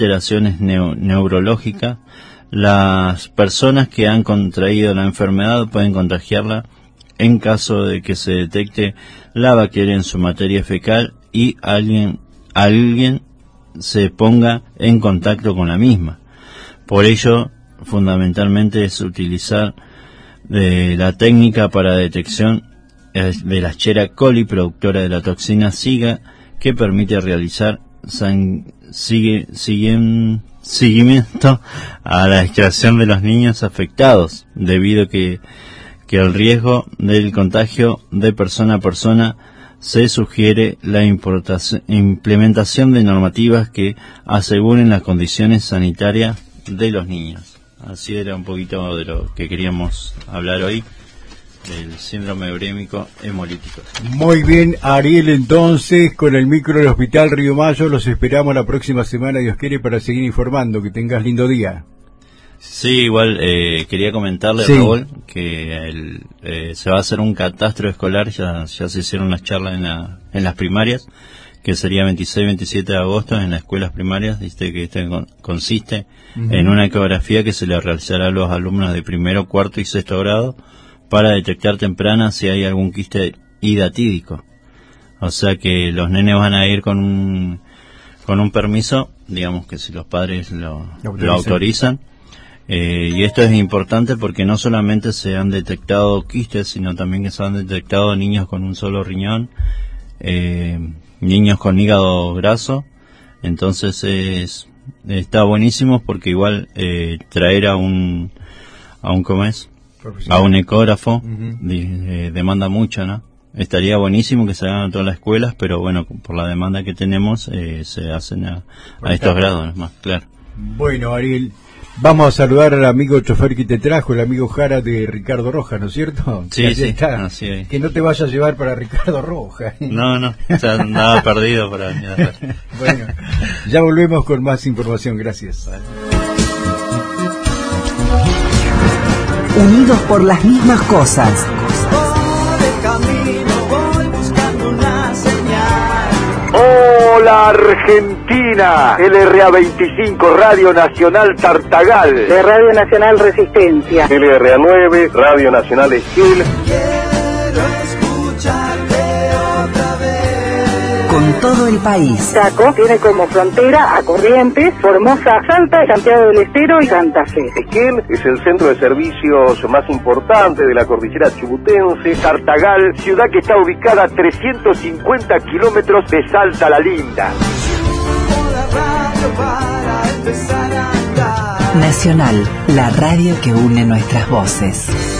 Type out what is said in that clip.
alteraciones neurológicas. Las personas que han contraído la enfermedad pueden contagiarla en caso de que se detecte la bacteria en su materia fecal y alguien se ponga en contacto con la misma. Por ello, fundamentalmente es utilizar la técnica para detección de la Escherichia coli, productora de la toxina Zika, que permite realizar seguimiento a la extracción de los niños afectados, debido que el riesgo del contagio de persona a persona. Se sugiere la implementación de normativas que aseguren las condiciones sanitarias de los niños. Así era un poquito de lo que queríamos hablar hoy, del síndrome urémico hemolítico. Muy bien, Ariel, entonces, con el micro del Hospital Río Mayo, los esperamos la próxima semana, Dios quiere, para seguir informando. Que tengas lindo día. Sí, igual quería comentarle, sí, Raúl, que se va a hacer un catastro escolar, ya se hicieron las charlas en las primarias, que sería 26 y 27 de agosto en las escuelas primarias. Viste que consiste en una ecografía que se le realizará a los alumnos de primero, cuarto y sexto grado para detectar temprana si hay algún quiste hidatídico. O sea que los nenes van a ir con un permiso, digamos que si los padres lo autorizan. Y esto es importante porque no solamente se han detectado quistes, sino también que se han detectado niños con un solo riñón, niños con hígado graso. Entonces está buenísimo porque igual traer a un ecógrafo demanda mucho, ¿no? Estaría buenísimo que se hagan a todas las escuelas, pero bueno, por la demanda que tenemos se hacen a estos grados más, claro. Bueno, Ariel, vamos a saludar al amigo chofer que te trajo, el amigo Jara de Ricardo Rojas, ¿no es cierto? Sí, sí, está. Así es. Que no te vayas a llevar para Ricardo Rojas. No, ya andaba perdido para venir. Bueno, ya volvemos con más información, gracias. Unidos por las mismas cosas. Hola Argentina, LRA25 Radio Nacional Tartagal, de Radio Nacional Resistencia, LRA9 Radio Nacional Esquil. Quiero escucharte otra vez. Con todo el país. Chaco tiene como frontera a Corrientes, Formosa, Salta, Santiago del Estero y Santa Fe. Esquil es el centro de servicios más importante de la cordillera chubutense. Tartagal, ciudad que está ubicada a 350 kilómetros de Salta la Linda. Nacional, la radio que une nuestras voces.